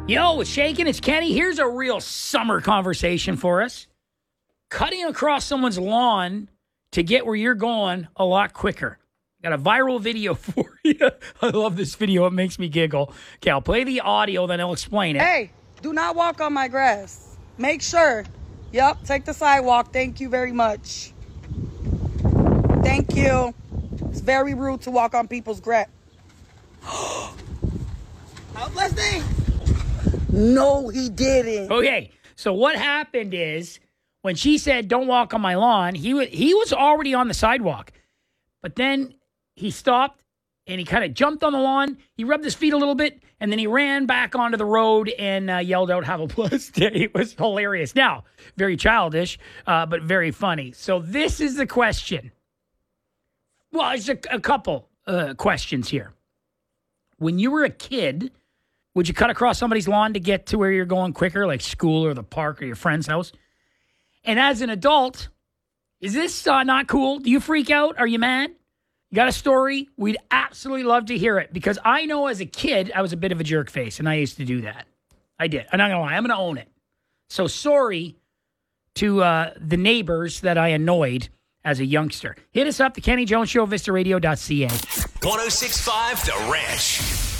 Yo, it's Shakin', it's Kenny. Here's a real summer conversation for us. Cutting across someone's lawn to get where you're going a lot quicker. Got a viral video for you. I love this video. It makes me giggle. Okay, I'll play the audio, then I'll explain it. Hey, do not walk on my grass. Make sure. Yep, take the sidewalk. Thank you very much. Thank you. It's very rude to walk on people's grass. How blessed day? No, he didn't. Okay, so what happened is when she said, don't walk on my lawn, he was already on the sidewalk. But then he stopped and he kind of jumped on the lawn. He rubbed his feet a little bit and then he ran back onto the road and yelled out, have a blessed day. It was hilarious. Now, very childish, but very funny. So this is the question. Well, there's a couple questions here. When you were a kid, would you cut across somebody's lawn to get to where you're going quicker, like school or the park or your friend's house? And as an adult, is this not cool? Do you freak out? Are you mad? You got a story? We'd absolutely love to hear it because I know as a kid, I was a bit of a jerk face and I used to do that. I did. I'm not going to lie. I'm going to own it. So sorry to the neighbors that I annoyed as a youngster. Hit us up, The Kenny Jones Show, vistaradio.ca. 106.5 The Ranch.